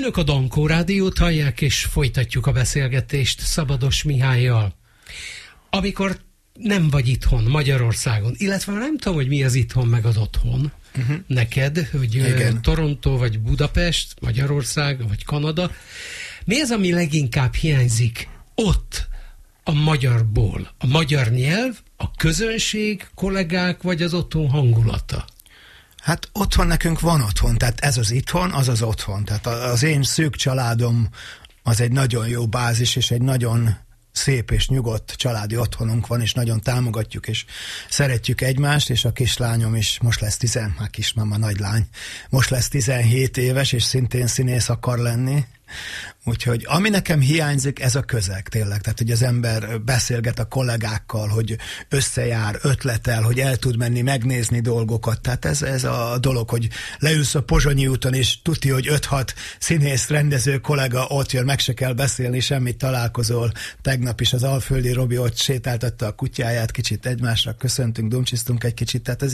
Önök a Dankó Rádiót hallják, és folytatjuk a beszélgetést Szabados Mihállyal. Amikor nem vagy itthon Magyarországon, illetve nem tudom, hogy mi az itthon meg az otthon neked, hogy igen. Toronto, vagy Budapest, Magyarország, vagy Kanada. Mi az, ami leginkább hiányzik ott a magyarból? A magyar nyelv, a közönség, kollégák, vagy az otthon hangulata? Hát otthon nekünk van otthon, tehát ez az itthon, az az otthon. Tehát az én szűk családom az egy nagyon jó bázis, és egy nagyon szép és nyugodt családi otthonunk van, és nagyon támogatjuk, és szeretjük egymást, és a kislányom is most lesz már nagylány, most lesz 17 éves, és szintén színész akar lenni. Úgyhogy ami nekem hiányzik, ez a közeg tényleg. Tehát, hogy az ember beszélget a kollégákkal, hogy összejár, ötletel, hogy el tud menni megnézni dolgokat. Tehát ez a dolog, hogy leülsz a Pozsonyi úton, és tuti, hogy 5-6 színész, rendező kollega ott jön, meg se kell beszélni, semmit, találkozol. Tegnap is az Alföldi Robi ott sétáltatta a kutyáját, kicsit egymásra köszöntünk, dumcsisztunk egy kicsit. Tehát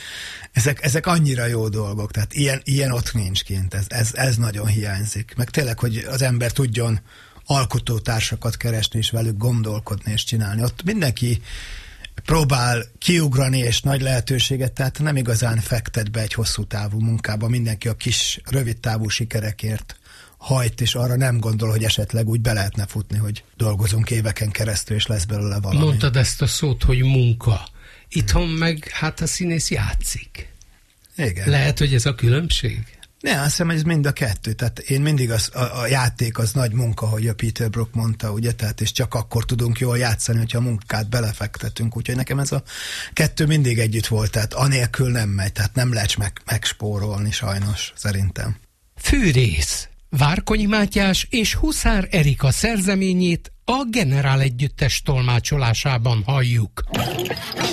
ezek annyira jó dolgok. Tehát ilyen ott nincs kint. Ez nagyon hiányzik. Meg tényleg, hogy az ember tudjon alkotótársakat keresni, és velük gondolkodni, és csinálni. Ott mindenki próbál kiugrani, és nagy lehetőséget, tehát nem igazán fektet be egy hosszú távú munkába. Mindenki a kis, rövid távú sikerekért hajt, és arra nem gondol, hogy esetleg úgy be lehetne futni, hogy dolgozunk éveken keresztül, és lesz belőle valami. Mondtad ezt a szót, hogy munka. Itthon meg hát a színész játszik. Igen. Lehet, hogy ez a különbség? Ne, azt hiszem, ez mind a kettő. Tehát én mindig a játék az nagy munka, hogy a Peter Brook mondta, ugye, tehát és csak akkor tudunk jól játszani, hogyha a munkát belefektetünk. Úgyhogy nekem ez a kettő mindig együtt volt, tehát anélkül nem megy, tehát nem lehet megspórolni sajnos, szerintem. Fűrész. Várkonyi Mátyás és Huszár Erika szerzeményét a Generál Együttes tolmácsolásában halljuk.